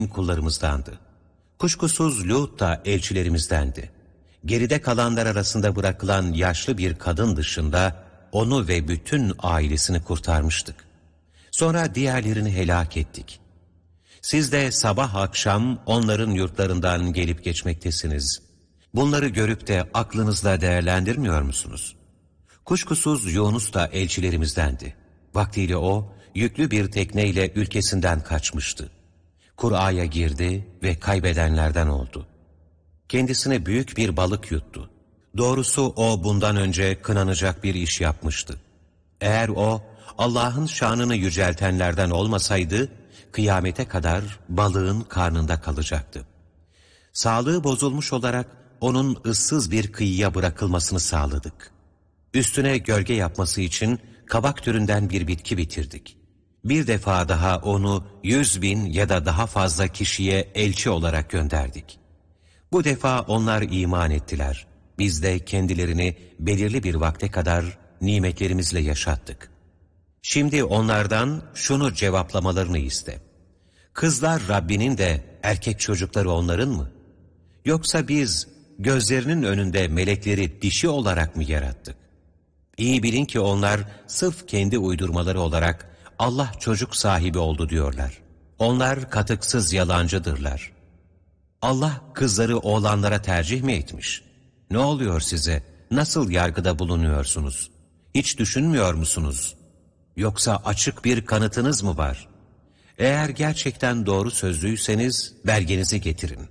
kullarımızdandı. Kuşkusuz Lut da elçilerimizdendi. Geride kalanlar arasında bırakılan yaşlı bir kadın dışında onu ve bütün ailesini kurtarmıştık. Sonra diğerlerini helak ettik. Siz de sabah akşam onların yurtlarından gelip geçmektesiniz. Bunları görüp de aklınızla değerlendirmiyor musunuz? Kuşkusuz Yunus da elçilerimizdendi. Vaktiyle o, yüklü bir tekneyle ülkesinden kaçmıştı. Kur'a'ya girdi ve kaybedenlerden oldu. Kendisine büyük bir balık yuttu. Doğrusu o bundan önce kınanacak bir iş yapmıştı. Eğer o, Allah'ın şanını yüceltenlerden olmasaydı, kıyamete kadar balığın karnında kalacaktı. Sağlığı bozulmuş olarak onun ıssız bir kıyıya bırakılmasını sağladık. Üstüne gölge yapması için kabak türünden bir bitki bitirdik. Bir defa daha onu 100.000 ya da daha fazla kişiye elçi olarak gönderdik. Bu defa onlar iman ettiler. Biz de kendilerini belirli bir vakte kadar nimetlerimizle yaşattık. Şimdi onlardan şunu cevaplamalarını iste. Kızlar Rabbinin de erkek çocukları onların mı? Yoksa biz gözlerinin önünde melekleri dişi olarak mı yarattık? İyi bilin ki onlar sırf kendi uydurmaları olarak Allah çocuk sahibi oldu diyorlar. Onlar katıksız yalancıdırlar. Allah kızları oğlanlara tercih mi etmiş? Ne oluyor size? Nasıl yargıda bulunuyorsunuz? Hiç düşünmüyor musunuz? Yoksa açık bir kanıtınız mı var? Eğer gerçekten doğru sözlüyseniz belgenizi getirin.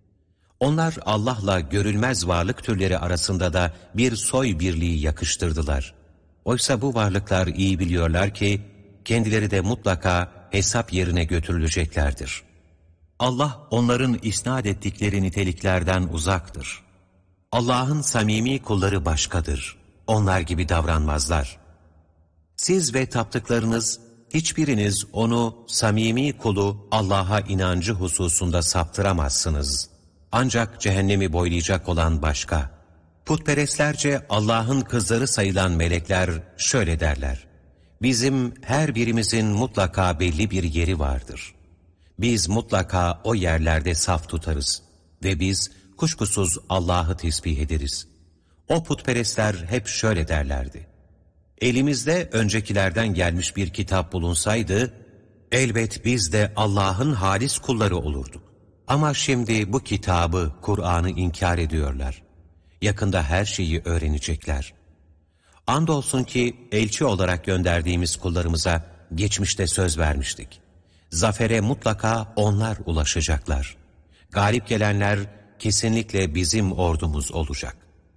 Onlar Allah'la görülmez varlık türleri arasında da bir soy birliği yakıştırdılar. Oysa bu varlıklar iyi biliyorlar ki kendileri de mutlaka hesap yerine götürüleceklerdir. Allah onların isnat ettikleri niteliklerden uzaktır. Allah'ın samimi kulları başkadır. Onlar gibi davranmazlar. Siz ve taptıklarınız hiçbiriniz onu samimi kulu Allah'a inancı hususunda saptıramazsınız. Ancak cehennemi boylayacak olan başka. Putperestlerce Allah'ın kızları sayılan melekler şöyle derler. Bizim her birimizin mutlaka belli bir yeri vardır. Biz mutlaka o yerlerde saf tutarız ve biz kuşkusuz Allah'ı tesbih ederiz. O putperestler hep şöyle derlerdi. Elimizde öncekilerden gelmiş bir kitap bulunsaydı, elbet biz de Allah'ın halis kulları olurduk. Ama şimdi bu kitabı, Kur'an'ı inkar ediyorlar. Yakında her şeyi öğrenecekler. Andolsun ki elçi olarak gönderdiğimiz kullarımıza geçmişte söz vermiştik. Zafere mutlaka onlar ulaşacaklar. Galip gelenler kesinlikle bizim ordumuz olacak.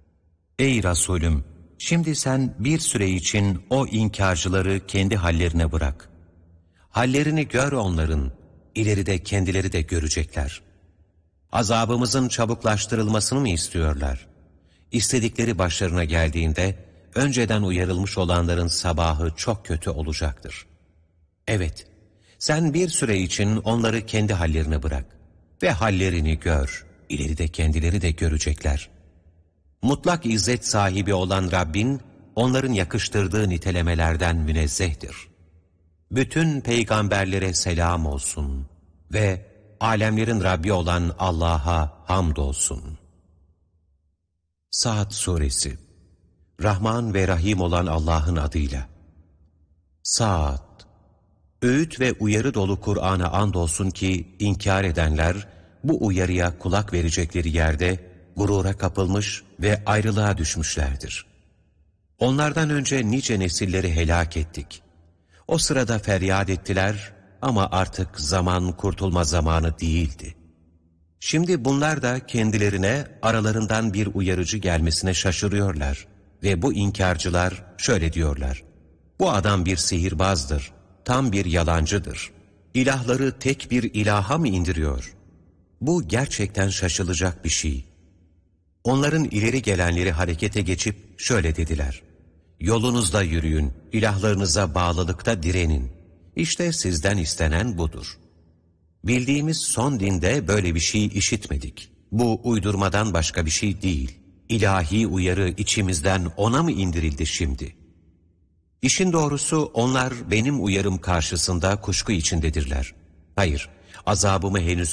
Ey Resulüm! Şimdi sen bir süre için o inkarcıları kendi hallerine bırak. Hallerini gör onların, ileride kendileri de görecekler. Azabımızın çabuklaştırılmasını mı istiyorlar? İstedikleri başlarına geldiğinde, önceden uyarılmış olanların sabahı çok kötü olacaktır. Evet, sen bir süre için onları kendi hallerine bırak ve hallerini gör, ileride kendileri de görecekler. Mutlak izzet sahibi olan Rabbin, onların yakıştırdığı nitelemelerden münezzehtir. Bütün peygamberlere selam olsun ve alemlerin Rabbi olan Allah'a hamdolsun. Saat Suresi. Rahman ve Rahim olan Allah'ın adıyla. Saat. Öğüt ve uyarı dolu Kur'an'a andolsun ki inkar edenler bu uyarıya kulak verecekleri yerde gurura kapılmış ve ayrılığa düşmüşlerdir. Onlardan önce nice nesilleri helak ettik. O sırada feryat ettiler ama artık zaman kurtulma zamanı değildi. Şimdi bunlar da kendilerine aralarından bir uyarıcı gelmesine şaşırıyorlar ve bu inkarcılar şöyle diyorlar. Bu adam bir sihirbazdır, tam bir yalancıdır. İlahları tek bir ilaha mı indiriyor? Bu gerçekten şaşılacak bir şey. Onların ileri gelenleri harekete geçip şöyle dediler. Yolunuzda yürüyün, ilahlarınıza bağlılıkta direnin. İşte sizden istenen budur. Bildiğimiz son dinde böyle bir şey işitmedik. Bu uydurmadan başka bir şey değil. İlahi uyarı içimizden ona mı indirildi şimdi? İşin doğrusu onlar benim uyarım karşısında kuşku içindedirler. Hayır, azabımı henüz